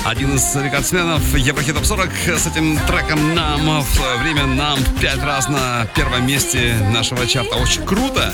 Один из рекордсменов Еврохит Топ 40. С этим треком нам в свое время 5 раз на первом месте нашего чарта. Очень круто.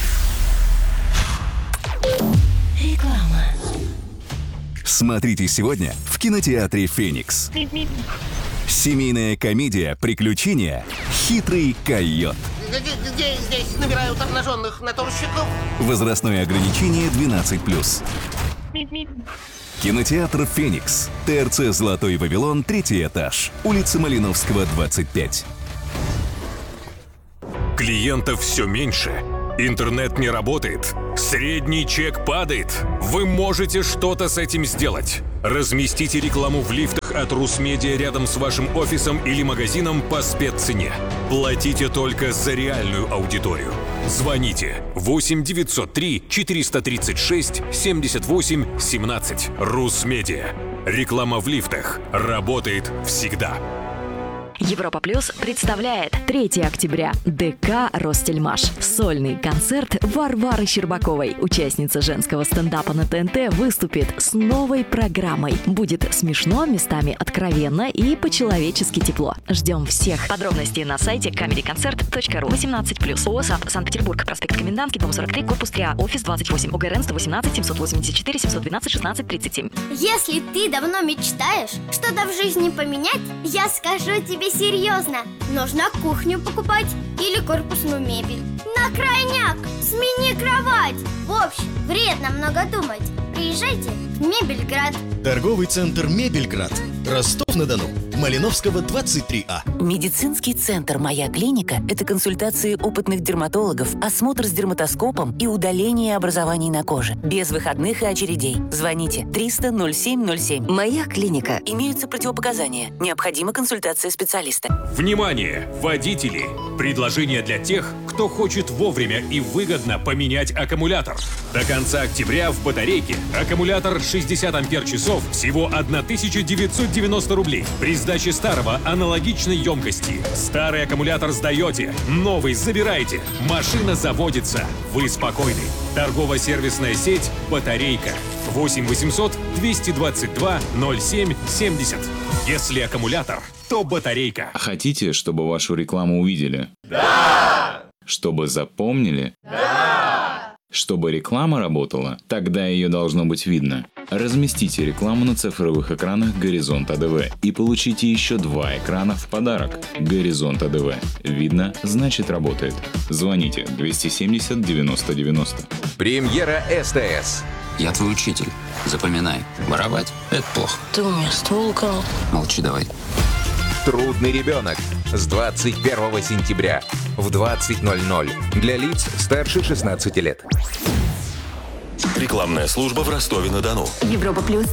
Реклама. Смотрите сегодня в кинотеатре «Феникс». Семейная комедия «Приключения. Хитрый койот». Где здесь набирают обнаженных натурщиков? Возрастное ограничение 12+. Кинотеатр «Феникс». ТРЦ «Золотой Вавилон», 3-й этаж. Улица Малиновского, 25. Клиентов все меньше. Интернет не работает. Средний чек падает. Вы можете что-то с этим сделать. Разместите рекламу в лифтах от Русмедиа рядом с вашим офисом или магазином по спеццене. Платите только за реальную аудиторию. Звоните 8 903 436 78 17. Русмедиа. Реклама в лифтах работает всегда. Европа Плюс представляет 3 октября ДК «Ростельмаш». Сольный концерт Варвары Щербаковой. Участница женского стендапа на ТНТ выступит с новой программой. Будет смешно, местами откровенно и по-человечески тепло. Ждем всех. Подробности на сайте comedyconcert.ru. 18+. ОСАП Санкт-Петербург. Проспект Комендантский, дом 43, корпус 3А, офис 28. ОГРН 118 784 712 16 37. Если ты давно мечтаешь что-то в жизни поменять, я скажу тебе серьезно. Нужно кухню покупать или корпусную мебель. На крайняк смени кровать. В общем, вредно много думать. Приезжайте в Мебельград. Торговый центр «Мебельград». Ростов-на-Дону. Малиновского, 23А. Медицинский центр «Моя клиника» — это консультации опытных дерматологов, осмотр с дерматоскопом и удаление образований на коже. Без выходных и очередей. Звоните 300-07-07. «Моя клиника». Имеются противопоказания. Необходима консультация специалиста. Внимание, водители! Предложение для тех, кто хочет вовремя и выгодно поменять аккумулятор. До конца октября в батарейке аккумулятор 60 ампер-часов всего 1990 рублей. При сдаче старого аналогичной емкости. Старый аккумулятор сдаете, новый забираете. Машина заводится. Вы спокойны. Торгово-сервисная сеть «Батарейка». 8 800 222 07 70. Если аккумулятор, то батарейка. Хотите, чтобы вашу рекламу увидели? Да! Чтобы запомнили? Да! Чтобы реклама работала? Тогда ее должно быть видно. Разместите рекламу на цифровых экранах «Горизонт АДВ» и получите еще 2 экрана в подарок. «Горизонт АДВ». Видно, значит работает. Звоните 270 90 90. Премьера СТС. Я твой учитель. Запоминай. Воровать – это плохо. Ты у меня ствол украл. Молчи давай. Трудный ребенок. С 21 сентября в 20:00. Для лиц старше 16 лет. Рекламная служба в Ростове-на-Дону. Европа Плюс.